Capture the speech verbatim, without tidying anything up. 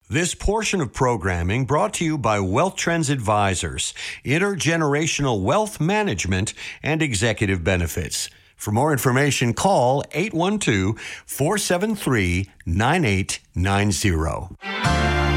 This portion of programming brought to you by Wealth Trends Advisors, Intergenerational Wealth Management and Executive Benefits. For more information, call eight one two, four seven three, nine eight nine zero.